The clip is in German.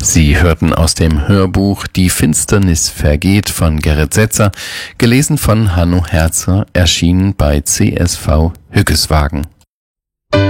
Sie hörten aus dem Hörbuch Die Finsternis vergeht von Gerrit Setzer, gelesen von Hanno Herzer, erschienen bei CSV Hückeswagen.